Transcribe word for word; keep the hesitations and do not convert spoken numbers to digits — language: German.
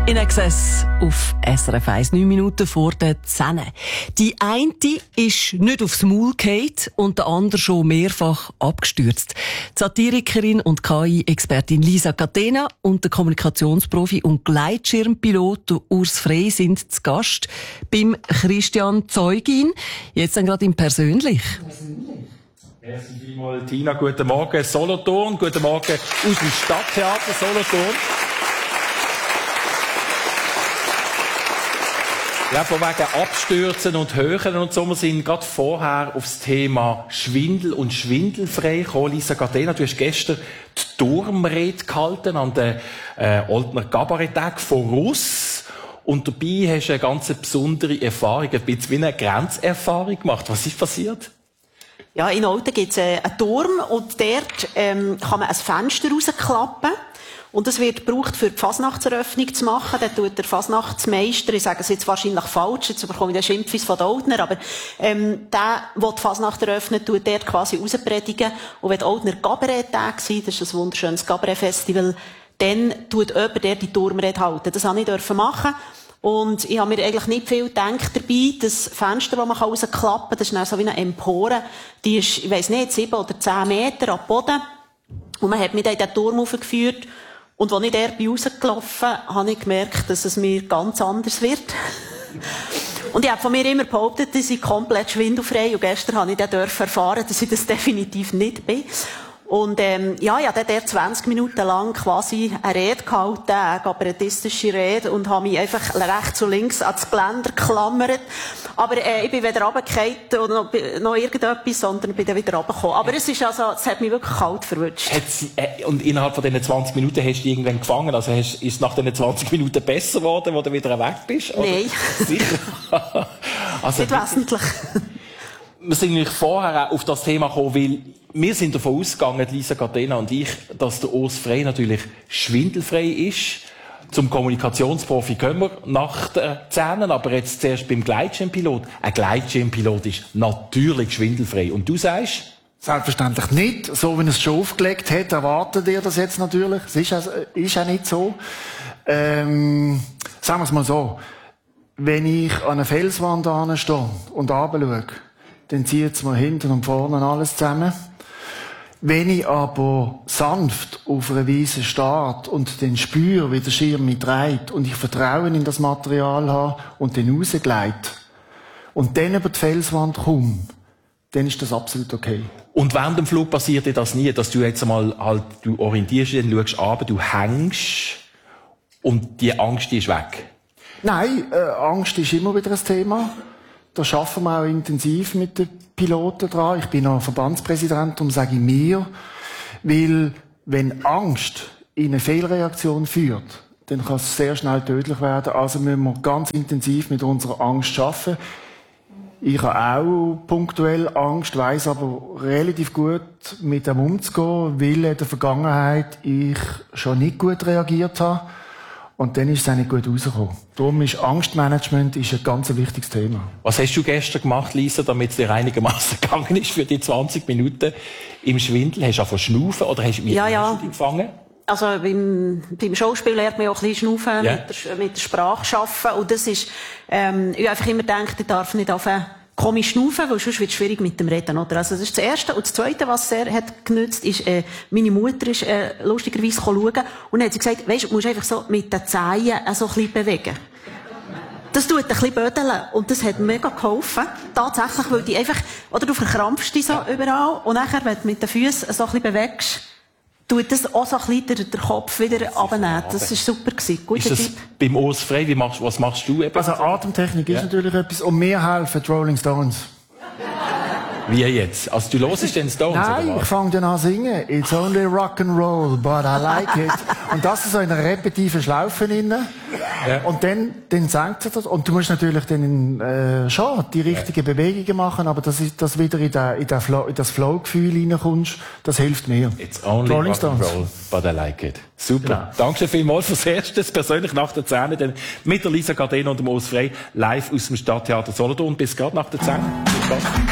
In Excess auf S R F eins, neun Minuten vor der zehn. Die eine ist nicht aufs Maul gefallen und der andere schon mehrfach abgestürzt. Die Satirikerin und K I-Expertin Lisa Catena und der Kommunikationsprofi und Gleitschirmpilot Urs Frey sind zu Gast beim Christian Zeugin. Jetzt dann gerade im Persönlich. Merci vielmals, Tina. Guten Morgen, Solothurn. Guten Morgen aus dem Stadttheater Solothurn. Ja, von wegen Abstürzen und Höhen und so. Wir sind gerade vorher auf das Thema Schwindel und Schwindelfrei gekommen. Lisa Catena, du hast gestern die Turmrede gehalten an den äh, Oldner Kabaretttag von Russ. Und dabei hast du eine ganz besondere Erfahrung, ein bisschen wie eine Grenzerfahrung gemacht. Was ist passiert? Ja, in Olten gibt es äh, einen Turm und dort ähm, kann man ein Fenster rausklappen. Und das wird gebraucht, für die Fasnachtseröffnung zu machen. Dann tut der Fasnachtsmeister, ich sage es jetzt wahrscheinlich falsch, jetzt bekomme ich den Schimpfis von den Oldner, aber ähm, der, der die Fasnacht eröffnet, tut dort quasi rauspredigen. Und wenn die Oldner Kabarett-Tage sind, das ist ein wunderschönes Kabarett-Festival, dann tut jemand der die Turmrede halten. Das durfte ich dürfen machen. Und ich habe mir eigentlich nicht viel gedacht dabei. Das Fenster, das man rausklappen kann, das ist dann so wie eine Empore. Die ist, ich weiss nicht, sieben oder zehn Meter am Boden. Und man hat mich dann in den Turm aufgeführt. Und als ich da bin rausgelaufen, habe ich gemerkt, dass es mir ganz anders wird. Und ich habe von mir immer behauptet, dass ich komplett schwindelfrei. Und gestern habe ich dann erfahren, dass ich das definitiv nicht bin. Und, ähm, ja, ich habe dann zwanzig Minuten lang quasi eine Rede gehalten, eine kabarettistische Rede, und habe mich einfach rechts und links ans Geländer geklammert. Aber, äh, ich bin weder runtergefallen oder noch, noch irgendetwas, sondern bin dann wieder runtergekommen. Aber es ist also, es hat mich wirklich kalt verwünscht. Sie, äh, und innerhalb von diesen zwanzig Minuten hast du dich irgendwann gefangen? Also hast, ist es nach diesen zwanzig Minuten besser geworden, wo du wieder weg bist? Oder? Nein. Sicher? Also, nicht wesentlich. Wir sind nämlich vorher auch auf das Thema gekommen, weil wir sind davon ausgegangen, Lisa Catena und ich, dass der Urs Frey natürlich schwindelfrei ist. Zum Kommunikationsprofi kommen wir nach den Zähnen, aber jetzt zuerst beim Gleitschirmpilot. Ein Gleitschirmpilot ist natürlich schwindelfrei. Und du sagst? Selbstverständlich nicht. So wie er es schon aufgelegt hat, erwartet ihr das jetzt natürlich. Es ist, also, ist auch nicht so. Ähm, sagen wir es mal so. Wenn ich an einer Felswand stehe und runterschaue, dann zieht es mir hinten und vorne alles zusammen. Wenn ich aber sanft auf einer Wiese stehe und dann spüre, wie der Schirm mich dreht und ich Vertrauen in das Material habe und dann rausgleite und dann über die Felswand komme, dann ist das absolut okay. Und während dem Flug passiert dir das nie, dass du jetzt einmal halt, du orientierst dich, dann schaust runter, du hängst und die Angst die ist weg? Nein, äh, Angst ist immer wieder ein Thema. Da arbeiten wir auch intensiv mit den Piloten dran. Ich bin auch Verbandspräsident, darum sage ich mir. Weil, wenn Angst in eine Fehlreaktion führt, dann kann es sehr schnell tödlich werden. Also müssen wir ganz intensiv mit unserer Angst arbeiten. Ich habe auch punktuell Angst, weiss aber relativ gut mit dem umzugehen, weil in der Vergangenheit ich schon nicht gut reagiert habe. Und dann ist es auch nicht gut rausgekommen. Darum ist Angstmanagement ist ein ganz wichtiges Thema. Was hast du gestern gemacht, Lisa, damit es dir einigermaßen gegangen ist für die zwanzig Minuten im Schwindel? Hast du angefangen zu schnaufen oder hast du mit ja, ja. gefangen? Also beim, beim Schauspiel lernt man auch ein bisschen schnaufen, yeah. mit, der, mit der Sprache arbeiten. Und das ist, ähm, ich einfach immer gedacht, ich darf nicht anfangen, komisch schnaufen, weil sonst wird es schwierig mit dem Reden, oder? Also, das ist das Erste. Und das Zweite, was sehr hat genützt, ist, äh, meine Mutter ist, äh, lustigerweise schauen. Und dann hat sie gesagt, weisst, du musst einfach so mit den Zehen äh, so ein bisschen bewegen. Das tut ein bisschen bödeln. Und das hat mega geholfen. Tatsächlich, weil die einfach, oder du verkrampfst dich so überall. Und nachher, wenn du mit den Füßen so ein bisschen bewegst, tut das auch so ein bisschen den, den Kopf wieder abnehmen. Das war super gewesen. Guter Ist das Tipp. beim Urs Frey, wie machst, was machst du eben? Also Atemtechnik ja. ist natürlich etwas. Und mir helfen die Rolling Stones. Wie jetzt? Also du hörst den Stones, Nein, oder was? ich fange dann an zu singen. It's only rock and roll, but I like it. Und das ist so in einer repetitiven Schlaufe drin. Ja. Und dann, dann senkt sich das. Und du musst natürlich dann, äh, schon die richtigen ja. Bewegungen machen, aber dass ist, dass wieder in, der, in, der Flow, in das Flow-Gefühl reinkommst, das hilft mir. It's only Rolling rock and Stones. roll, but I like it. Super. Genau. Danke vielmals fürs Erste, persönlich nach der Zähne, dann mit der Lisa Catena und dem Urs Frey, live aus dem Stadttheater Solothurn. Bis gerade nach der Zähne.